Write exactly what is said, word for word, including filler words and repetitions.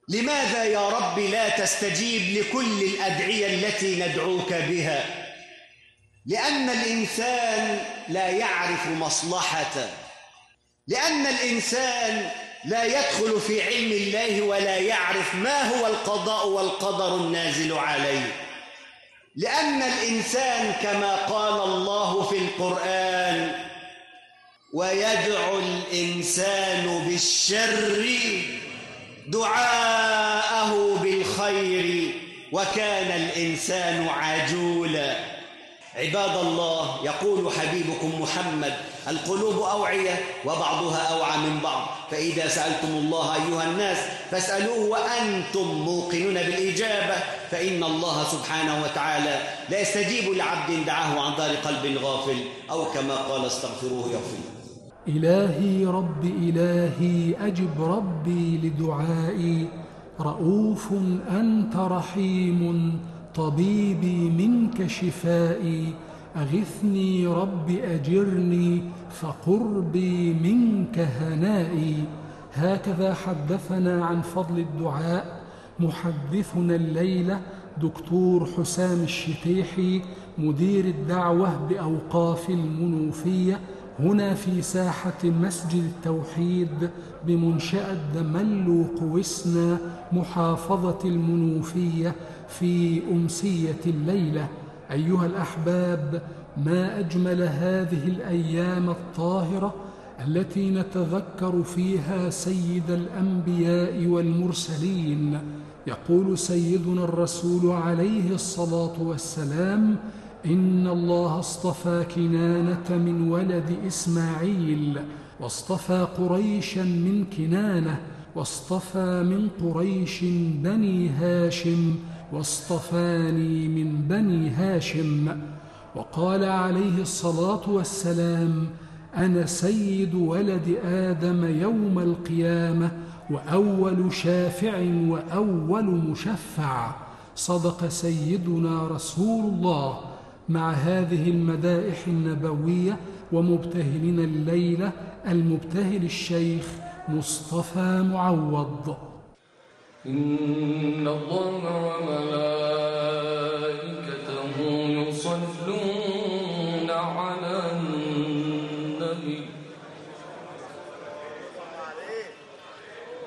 لماذا يا رب لا تستجيب لكل الأدعية التي ندعوك بها؟ لأن الإنسان لا يعرف مصلحته، لأن الإنسان لا يدخل في علم الله ولا يعرف ما هو القضاء والقدر النازل عليه، لأن الإنسان كما قال الله في القرآن: ويدعو الإنسان بالشر دعاءه بالخير وكان الإنسان عجولا. عباد الله، يقول حبيبكم محمد: القلوب أوعية وبعضها أوعى من بعض، فإذا سألتم الله أيها الناس فاسألوه وأنتم موقنون بالإجابة، فإن الله سبحانه وتعالى لا يستجيب لعبد دعاه عن ظهر قلب غافل، أو كما قال: استغفروه يغفر. إلهي رب إلهي أجب ربي لدعائي، رؤوف أنت رحيم طبيبي منك شفائي، أغثني رب أجرني فقربي منك هنائي. هكذا حدثنا عن فضل الدعاء محدثنا الليلة دكتور حسام الشتيحي، مدير الدعوة بأوقاف المنوفية، هنا في ساحة مسجد التوحيد بمنشأة دملوق وسنا محافظة المنوفية في أمسية الليلة. أيها الأحباب، ما أجمل هذه الأيام الطاهرة التي نتذكر فيها سيد الأنبياء والمرسلين. يقول سيدنا الرسول عليه الصلاة والسلام: إن الله اصطفى كنانة من ولد إسماعيل، واصطفى قريشا من كنانة، واصطفى من قريش بني هاشم، واصطفاني من بني هاشم. وقال عليه الصلاة والسلام: أنا سيد ولد آدم يوم القيامة، وأول شافع وأول مشفع. صدق سيدنا رسول الله. مع هذه المدائح النبوية ومبتهلنا الليلة المبتهل الشيخ مصطفى معوض. إن الله